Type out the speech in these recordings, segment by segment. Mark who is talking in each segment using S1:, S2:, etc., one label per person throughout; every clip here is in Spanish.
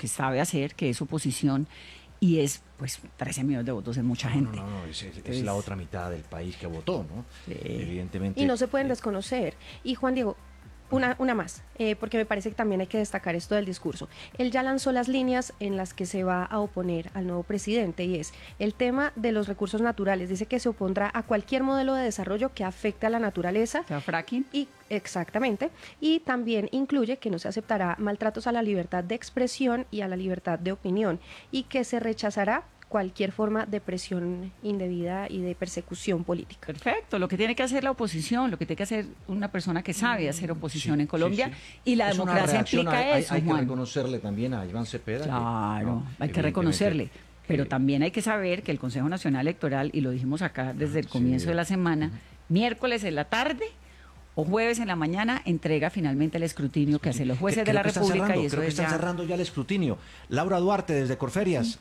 S1: que sabe hacer, que es oposición, y es, pues, 13 millones de votos es mucha gente.
S2: Es la otra mitad del país que votó, ¿no? Evidentemente.
S3: Y no se pueden desconocer. Y Juan Diego, una más, porque me parece que también hay que destacar esto del discurso. Él ya lanzó las líneas en las que se va a oponer al nuevo presidente, y es el tema de los recursos naturales. Dice que se opondrá a cualquier modelo de desarrollo que afecte a la naturaleza.
S1: O sea, fracking.
S3: Y exactamente. Y también incluye que no se aceptará maltratos a la libertad de expresión y a la libertad de opinión, y que se rechazará cualquier forma de presión indebida y de persecución política.
S1: Perfecto, lo que tiene que hacer la oposición, lo que tiene que hacer una persona que sabe hacer oposición en Colombia, y la democracia implica eso,
S2: hay que
S1: Juan.
S2: reconocerle también a Iván Cepeda.
S1: Claro, hay que reconocerle, pero también hay que saber que el Consejo Nacional Electoral, y lo dijimos acá desde el comienzo de la semana, miércoles en la tarde o jueves en la mañana entrega finalmente el escrutinio que hacen los jueces de la República, y eso
S2: creo que
S1: es
S2: están
S1: ya...
S2: cerrando ya el escrutinio. Laura Duarte, desde Corferias.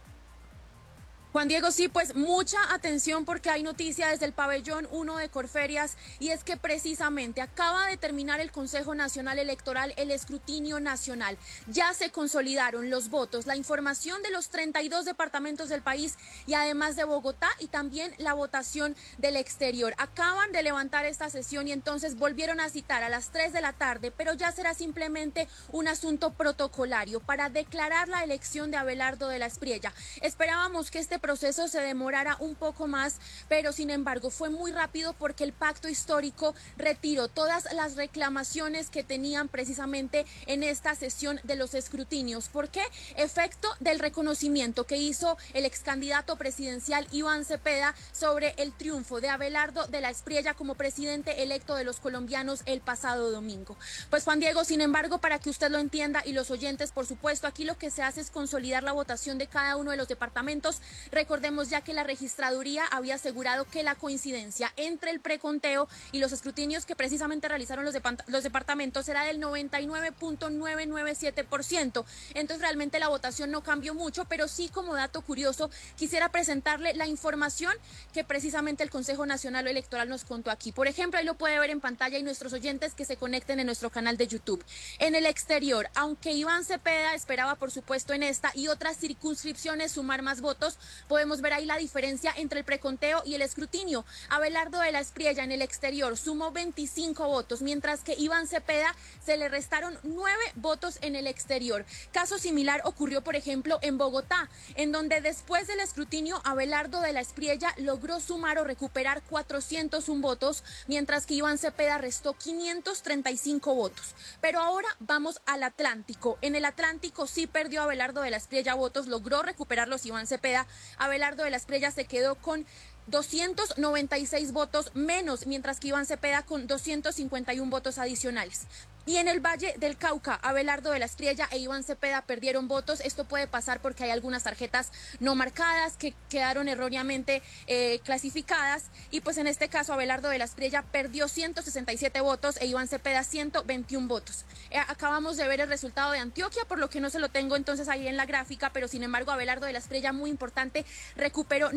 S4: Juan Diego, sí, pues mucha atención porque hay noticia desde el pabellón 1 de Corferias, y es que precisamente acaba de terminar el Consejo Nacional Electoral el escrutinio nacional. Ya se consolidaron los votos, la información de los 32 departamentos del país y además de Bogotá, y también la votación del exterior. Acaban de levantar esta sesión y entonces volvieron a citar a las 3 de la tarde, pero ya será simplemente un asunto protocolario para declarar la elección de Abelardo de la Espriella. Esperábamos que este proceso se demorara un poco más, pero sin embargo fue muy rápido porque el pacto histórico retiró todas las reclamaciones que tenían precisamente en esta sesión de los escrutinios. ¿Por qué? Efecto del reconocimiento que hizo el ex candidato presidencial Iván Cepeda sobre el triunfo de Abelardo de la Espriella como presidente electo de los colombianos el pasado domingo. Pues Juan Diego, sin embargo, para que usted lo entienda y los oyentes, por supuesto, aquí lo que se hace es consolidar la votación de cada uno de los departamentos. Recordemos ya que la registraduría había asegurado que la coincidencia entre el preconteo y los escrutinios que precisamente realizaron los departamentos era del 99.997%. Entonces realmente la votación no cambió mucho, pero sí, como dato curioso, quisiera presentarle la información que precisamente el Consejo Nacional Electoral nos contó aquí. Por ejemplo, ahí lo puede ver en pantalla, y nuestros oyentes que se conecten en nuestro canal de YouTube. En el exterior, aunque Iván Cepeda esperaba, por supuesto, en esta y otras circunscripciones sumar más votos, podemos ver ahí la diferencia entre el preconteo y el escrutinio. Abelardo de la Espriella en el exterior sumó 25 votos, mientras que Iván Cepeda se le restaron 9 votos en el exterior. Caso similar ocurrió, por ejemplo, en Bogotá, en donde después del escrutinio Abelardo de la Espriella logró sumar o recuperar 401 votos, mientras que Iván Cepeda restó 535 votos. Pero ahora vamos al Atlántico. En el Atlántico sí perdió Abelardo de la Espriella votos, logró recuperarlos Iván Cepeda. Abelardo de la Espriella se quedó con 296 votos menos, mientras que Iván Cepeda con 251 votos adicionales. Y en el Valle del Cauca, Abelardo de la Espriella e Iván Cepeda perdieron votos. Esto puede pasar porque hay algunas tarjetas no marcadas que quedaron erróneamente clasificadas. Y pues en este caso Abelardo de la Espriella perdió 167 votos e Iván Cepeda 121 votos. Acabamos de ver el resultado de Antioquia, por lo que no se lo tengo entonces ahí en la gráfica, pero sin embargo Abelardo de la Espriella, muy importante, recuperó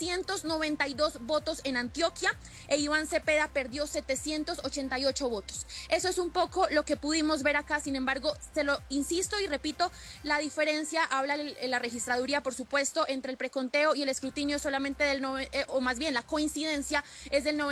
S4: 992 votos en Antioquia e Iván Cepeda perdió 788 votos. Eso es un poco lo que pudimos ver acá. Sin embargo, se lo insisto y repito, la diferencia, habla la registraduría, por supuesto, entre el preconteo y el escrutinio solamente o más bien la coincidencia es del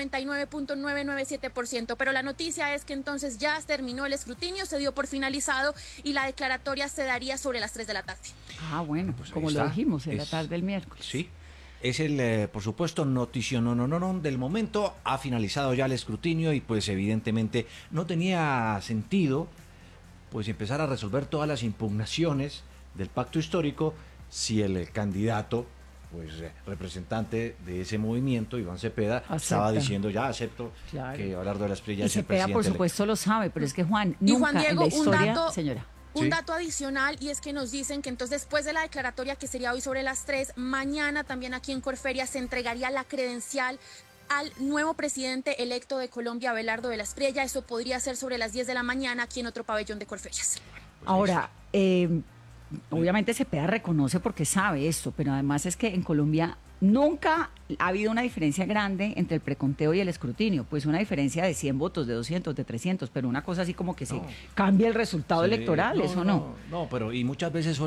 S4: 99.997%, pero la noticia es que entonces ya terminó el escrutinio, se dio por finalizado y la declaratoria se daría sobre las 3 de la tarde.
S1: Ah, bueno, pues como lo dijimos, en la tarde del miércoles.
S2: Sí. Es el, por supuesto, notición no del momento. Ha finalizado ya el escrutinio y pues evidentemente no tenía sentido pues empezar a resolver todas las impugnaciones del pacto histórico si el candidato, pues representante de ese movimiento, Iván Cepeda, estaba diciendo ya acepto que Abelardo de la Espriella es el presidente.
S1: Y Cepeda, por supuesto, lo sabe, pero es que Juan, nunca
S4: Juan Diego,
S1: en la historia,
S4: un dato,
S1: señora.
S4: Un dato adicional, y es que nos dicen que entonces después de la declaratoria, que sería hoy sobre las 3, mañana también aquí en Corferia se entregaría la credencial al nuevo presidente electo de Colombia, Abelardo de la Espriella. Eso podría ser sobre las 10 de la mañana aquí en otro pabellón de Corferias.
S1: Ahora, obviamente Cepeda reconoce porque sabe esto, pero además es que en Colombia nunca ha habido una diferencia grande entre el preconteo y el escrutinio, pues una diferencia de 100 votos, de 200, de 300, pero una cosa así como que se cambia el resultado electoral, eso no.
S2: No, pero y muchas veces